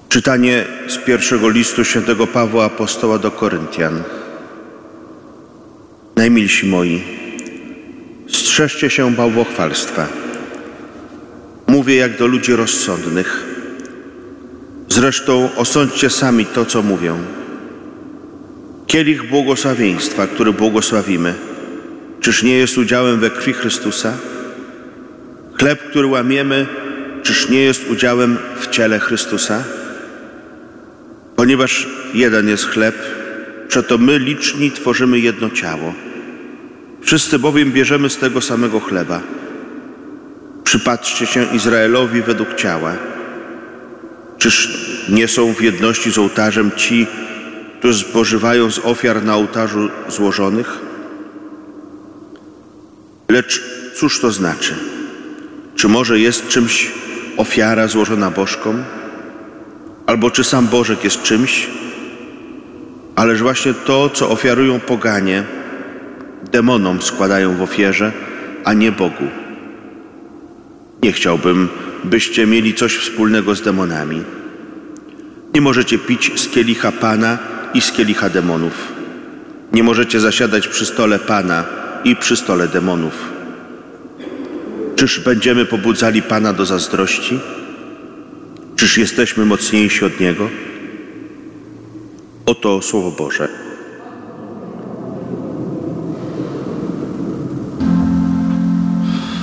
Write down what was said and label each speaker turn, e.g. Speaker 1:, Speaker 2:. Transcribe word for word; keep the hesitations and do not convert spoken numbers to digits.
Speaker 1: Czytanie z pierwszego listu świętego Pawła Apostoła do Koryntian. Najmilsi moi, strzeżcie się bałwochwalstwa. Mówię jak do ludzi rozsądnych. Zresztą osądźcie sami to, co mówię. Kielich błogosławieństwa, który błogosławimy, czyż nie jest udziałem we krwi Chrystusa? Chleb, który łamiemy, czyż nie jest udziałem w ciele Chrystusa? Ponieważ jeden jest chleb, przeto my liczni tworzymy jedno ciało. Wszyscy bowiem bierzemy z tego samego chleba. Przypatrzcie się Izraelowi według ciała. Czyż nie są w jedności z ołtarzem ci, którzy spożywają z ofiar na ołtarzu złożonych? Lecz cóż to znaczy? Czy może jest czymś ofiara złożona bożkom? Albo czy sam Bożek jest czymś? Ależ właśnie to, co ofiarują poganie, demonom składają w ofierze, a nie Bogu. Nie chciałbym, byście mieli coś wspólnego z demonami. Nie możecie pić z kielicha Pana i z kielicha demonów. Nie możecie zasiadać przy stole Pana i przy stole demonów. Czyż będziemy pobudzali Pana do zazdrości? Czyż jesteśmy mocniejsi od Niego? Oto Słowo Boże.